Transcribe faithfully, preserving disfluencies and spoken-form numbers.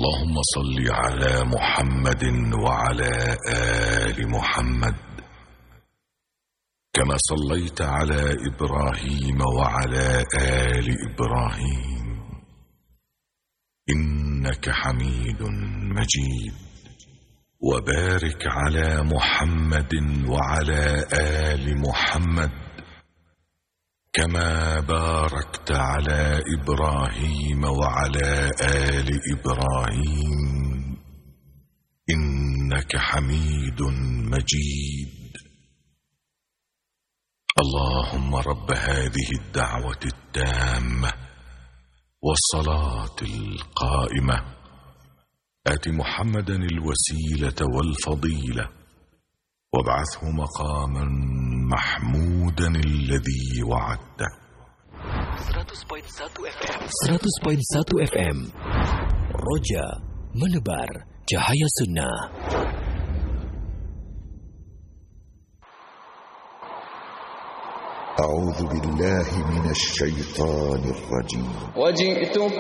اللهم صل على محمد وعلى آل محمد كما صليت على إبراهيم وعلى آل إبراهيم إنك حميد مجيد. وبارك على محمد وعلى آل محمد كما باركت على إبراهيم وعلى آل إبراهيم إنك حميد مجيد. اللهم رب هذه الدعوة التامة والصلاة القائمة آت محمدا الوسيلة والفضيلة وابعثه مقاما محمودا الذي وعدته. seratus koma satu F M seratus koma satu F M Roja menebar cahaya sunnah. أعوذ بالله من الشيطان الرجيم. وجئتكم